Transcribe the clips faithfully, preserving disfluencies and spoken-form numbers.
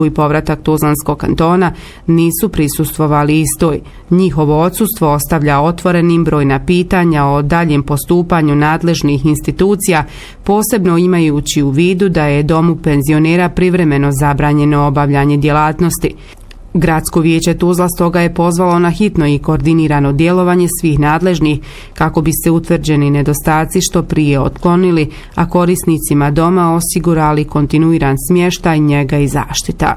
i povratak Tuzlanskog kantona nisu prisustvovali istoj. Njihovo odsustvo ostavlja otvorenim brojna pitanja o daljem postupanju nadležnih institucija, posebno imajući u vidu da je domu penzionera privremeno zabranjeno obavljanje djelatnosti. Gradsko vijeće Tuzla stoga je pozvalo na hitno i koordinirano djelovanje svih nadležnih kako bi se utvrđeni nedostaci što prije otklonili, a korisnicima doma osigurali kontinuiran smještaj, njega i zaštita.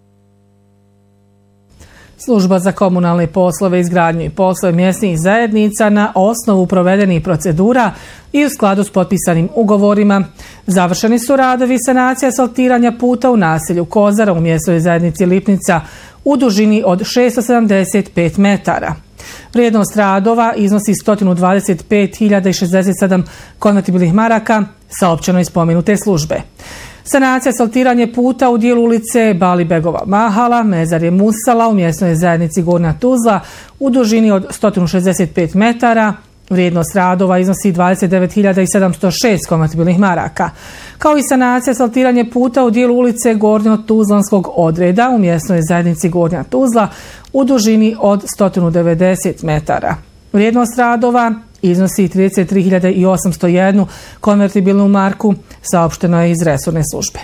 Služba za komunalne poslove, izgradnju i poslove mjesnih zajednica na osnovu provedenih procedura i u skladu s potpisanim ugovorima. Završeni su radovi sanacije asfaltiranja puta u naselju Kozara u mjesnoj zajednici Lipnica u dužini od šesto sedamdeset pet metara. Vrijednost radova iznosi sto dvadeset pet hiljada šezdeset sedam konvertibilnih maraka, saopćeno iz spomenute službe. Sanacija asfaltiranje puta u dijelu ulice Balibegova Mahala, Mezarje Musala u mjesnoj zajednici Gornja Tuzla u dužini od sto šezdeset pet metara. Vrijednost radova iznosi dvadeset devet hiljada sedamsto šest konvertibilnih maraka, kao i sanacija asfaltiranje puta u dijelu ulice Gornjo-Tuzlanskog odreda u mjesnoj zajednici Gornja Tuzla u dužini od sto devedeset metara. Vrijednost radova iznosi trideset tri hiljade osamsto jedan konvertibilnu marku, saopšteno je iz resorne službe.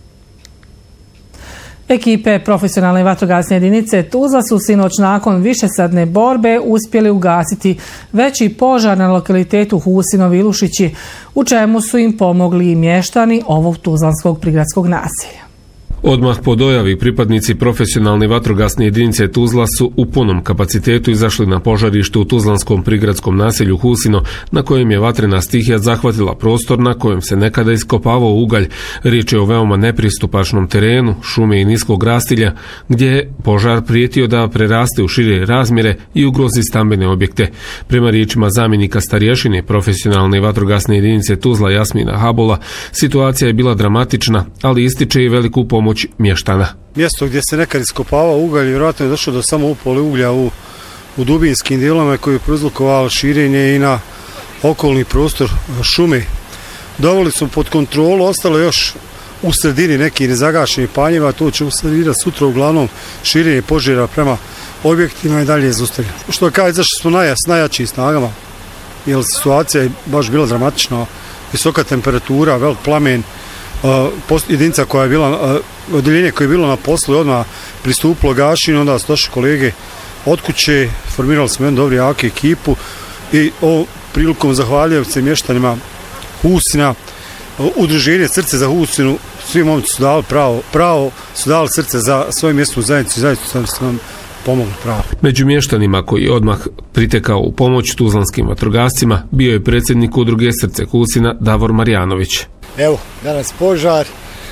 Ekipe profesionalne vatrogasne jedinice Tuzla su sinoć nakon višesadne borbe uspjeli ugasiti veći požar na lokalitetu Husinovi Ilušići, u čemu su im pomogli i mještani ovog tuzlanskog prigradskog naselja. Odmah po dojavi pripadnici profesionalne vatrogasne jedinice Tuzla su u punom kapacitetu izašli na požarište u tuzlanskom prigradskom naselju Husino, na kojem je vatrena stihija zahvatila prostor na kojem se nekada iskopavao ugalj. Riječ je o veoma nepristupačnom terenu, šume i niskog rastilja, gdje je požar prijetio da preraste u šire razmjere i ugrozi stambene objekte. Prema riječima zamjenika starješine profesionalne vatrogasne jedinice Tuzla Jasmina Habola, situacija je bila dramatična, ali ističe i veliku pomoć mještana. Mjesto gdje se nekad iskopavao ugalj, vjerojatno je došlo do samo upale uglja u, u dubinskim dijelovima koji je prouzrokovalo širenje i na okolni prostor šume. Doveli su pod kontrolu, ostalo još u sredini neki nezagašeni panjeva, to će uslediti sutra uglavnom širenje požara prema objektima i dalje je zaustavljeno. Što kaže, zašto smo naja, s najjačim snagama, jer situacija je baš bila dramatična, visoka temperatura, velik plamen, Uh, jedinica koja je bila, uh, odjeljenje koje je bilo na poslu odmah pristupilo gašenju, onda su došli kolege od kuće, formirali smo jednu dobru jaku ekipu i ovom prilikom zahvaljujem se mještanima Husina, uh, udruženje Srce za Husinu, svi momci su dali pravo, pravo su dali srce za svoju mjesnu zajednicu i zajednicu su nam pomogli pravo. Među mještanima koji je odmah pritekao u pomoć tuzlanskim vatrogascima bio je predsjednik udruge Srce Husina Davor Marjanović. Evo, danas požar,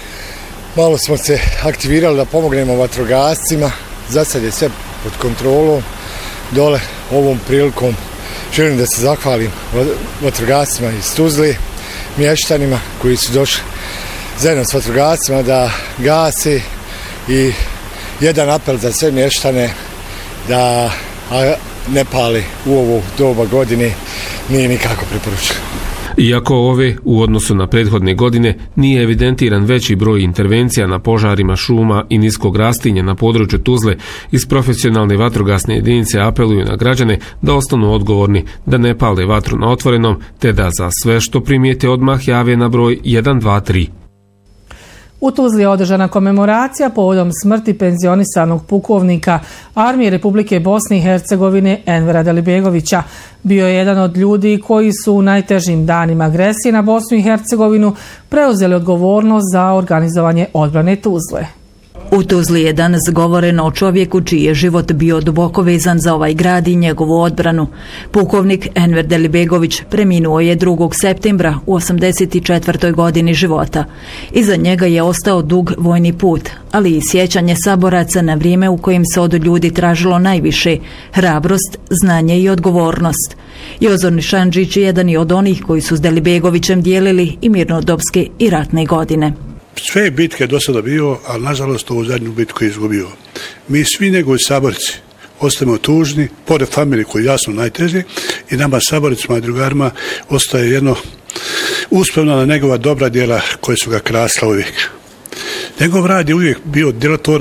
malo smo se aktivirali da pomognemo vatrogascima, za sad je sve pod kontrolom. Dole ovom prilikom želim da se zahvalim vatrogascima iz Tuzle, mještanima koji su došli zajedno s vatrogascima da gase i jedan apel za sve mještane da ne pali u ovo doba godine nije nikako preporučeno. Iako ove, u odnosu na prethodne godine, nije evidentiran veći broj intervencija na požarima šuma i niskog rastinja na području Tuzle, iz profesionalne vatrogasne jedinice apeluju na građane da ostanu odgovorni, da ne pale vatru na otvorenom, te da za sve što primijete odmah jave na broj jedan dva tri. U Tuzli je održana komemoracija povodom smrti penzionisanog pukovnika Armije Republike Bosne i Hercegovine Envera Delibegovića. Bio je jedan od ljudi koji su u najtežim danima agresije na Bosnu i Hercegovinu preuzeli odgovornost za organizovanje odbrane Tuzle. U Tuzli je danas govoreno o čovjeku čiji je život bio duboko vezan za ovaj grad i njegovu odbranu. Pukovnik Enver Delibegović preminuo je drugog septembra u osamdeset četvrtoj godini života. Iza njega je ostao dug vojni put, ali i sjećanje saboraca na vrijeme u kojim se od ljudi tražilo najviše: hrabrost, znanje i odgovornost. Jozor Nišanđić je jedan i od onih koji su s Delibegovićem dijelili i mirnodopske i ratne godine. Sve bitke do sada bio, ali nažalost ovu zadnju bitku je izgubio. Mi svi njegovi saborci ostajemo tužni, pored familije koji jasno najteže, i nama saboricima i drugarima ostaje jedno uspomena na njegova dobra djela koje su ga krasila uvijek. Njegov rad je uvijek bio djelotvoran